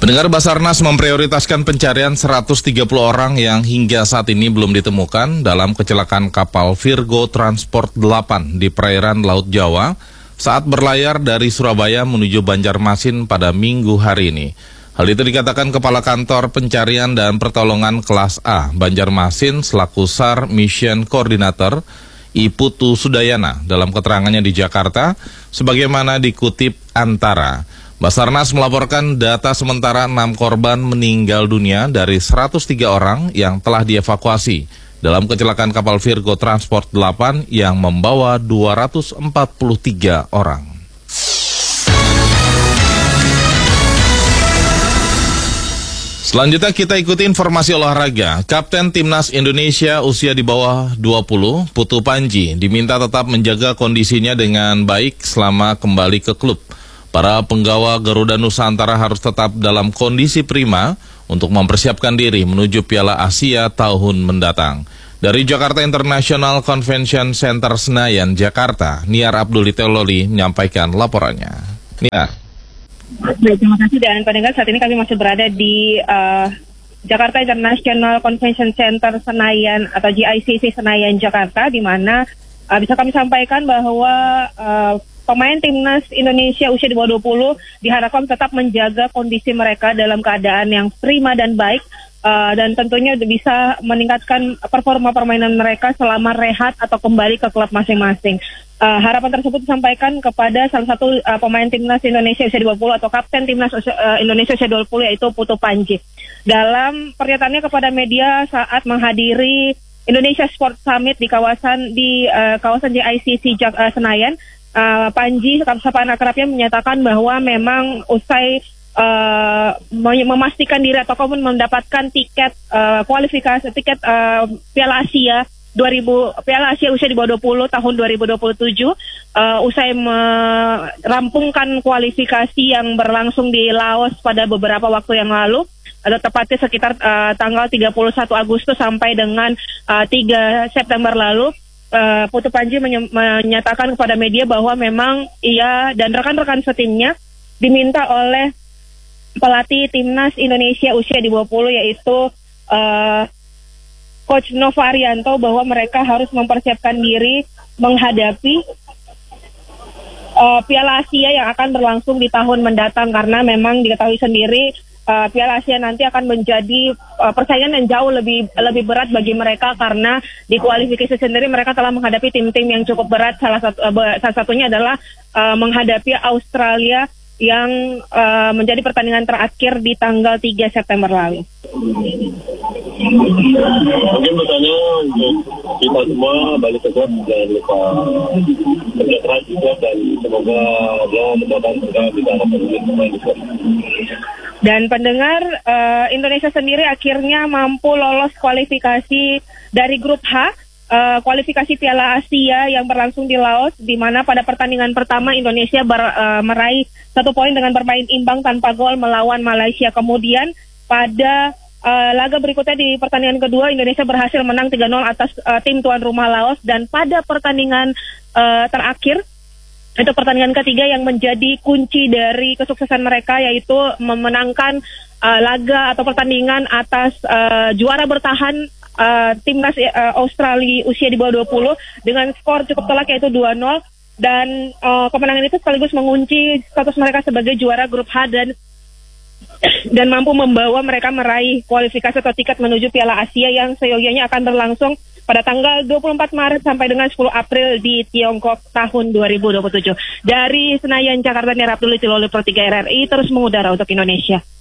Pendengar, Basarnas memprioritaskan pencarian 130 orang yang hingga saat ini belum ditemukan dalam kecelakaan kapal Virgo Transport 8 di perairan Laut Jawa saat berlayar dari Surabaya menuju Banjarmasin pada Minggu hari ini. Hal itu dikatakan Kepala Kantor Pencarian dan Pertolongan Kelas A Banjarmasin selaku SAR Mission Coordinator Iputu Sudayana dalam keterangannya di Jakarta, sebagaimana dikutip Antara. Basarnas melaporkan data sementara 6 korban meninggal dunia dari 103 orang yang telah dievakuasi dalam kecelakaan kapal Virgo Transport 8 yang membawa 243 orang. Selanjutnya kita ikuti informasi olahraga. Kapten Timnas Indonesia usia di bawah 20, Putu Panji, diminta tetap menjaga kondisinya dengan baik selama kembali ke klub. Para penggawa Garuda Nusantara harus tetap dalam kondisi prima untuk mempersiapkan diri menuju Piala Asia tahun mendatang. Dari Jakarta International Convention Center Senayan, Jakarta, Niar Abdul Teloli menyampaikan laporannya. Niar. Baik, terima kasih dan pendengar, saat ini kami masih berada di Jakarta International Convention Center Senayan atau GICC Senayan, Jakarta, di mana bisa kami sampaikan bahwa pemain Timnas Indonesia usia di bawah 20 diharapkan tetap menjaga kondisi mereka dalam keadaan yang prima dan baik, dan tentunya bisa meningkatkan performa permainan mereka selama rehat atau kembali ke klub masing-masing. Harapan tersebut disampaikan kepada salah satu pemain Timnas Indonesia usia di bawah 20 atau Kapten Timnas Indonesia usia 20 yaitu Putu Panji. Dalam pernyataannya kepada media saat menghadiri Indonesia Sport Summit di kawasan GICC Senayan, Panji, sapaan akrabnya, menyatakan bahwa memang usai memastikan diri atau mendapatkan tiket kualifikasi Piala Asia usia di bawah 20 tahun 2027, usai merampungkan kualifikasi yang berlangsung di Laos pada beberapa waktu yang lalu, atau tepatnya sekitar tanggal 31 Agustus sampai dengan 3 September lalu. Putu Panji menyatakan kepada media bahwa memang ia dan rekan-rekan setimnya diminta oleh pelatih Timnas Indonesia usia di bawah 20 yaitu Coach Nova Arianto bahwa mereka harus mempersiapkan diri menghadapi Piala Asia yang akan berlangsung di tahun mendatang, karena memang diketahui sendiri Piala Asia nanti akan menjadi persaingan yang jauh lebih berat bagi mereka, karena di kualifikasi sendiri mereka telah menghadapi tim-tim yang cukup berat. Salah satunya adalah menghadapi Australia yang menjadi pertandingan terakhir di tanggal 3 September lalu. Mungkin bertanya untuk kita semua balik ke klub, jangan lupa kerja keras juga, dan semoga dia mendapat segala bisa dapat pemain di klub. Dan pendengar, Indonesia sendiri akhirnya mampu lolos kualifikasi dari grup H, kualifikasi Piala Asia yang berlangsung di Laos, di mana pada pertandingan pertama Indonesia meraih 1 poin dengan bermain imbang tanpa gol melawan Malaysia. Kemudian pada laga berikutnya di pertandingan kedua, Indonesia berhasil menang 3-0 atas tim tuan rumah Laos, dan pada pertandingan terakhir, itu pertandingan ketiga yang menjadi kunci dari kesuksesan mereka, yaitu memenangkan laga atau pertandingan atas juara bertahan Timnas Australia usia di bawah 20 dengan skor cukup telak yaitu 2-0, dan kemenangan itu sekaligus mengunci status mereka sebagai juara grup H dan mampu membawa mereka meraih kualifikasi atau tiket menuju Piala Asia yang seyogyanya akan berlangsung pada tanggal 24 Maret sampai dengan 10 April di Tiongkok tahun 2027. Dari Senayan, Jakarta, Niar Abdul Teloli Pro 3 RRI terus mengudara untuk Indonesia.